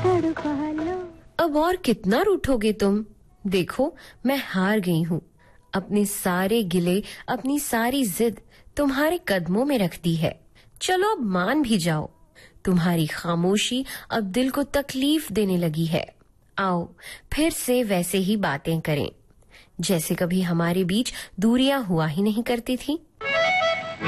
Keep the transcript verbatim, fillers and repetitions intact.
तड़पा लो। अब और कितना रूठोगे तुम? देखो मैं हार गई हूँ। अपने सारे गिले, अपनी सारी जिद तुम्हारे कदमों में रख दी है। चलो अब मान भी जाओ। तुम्हारी खामोशी अब दिल को तकलीफ देने लगी है। आओ फिर से वैसे ही बातें करें, जैसे कभी हमारे बीच दूरियां हुआ ही नहीं करती थी।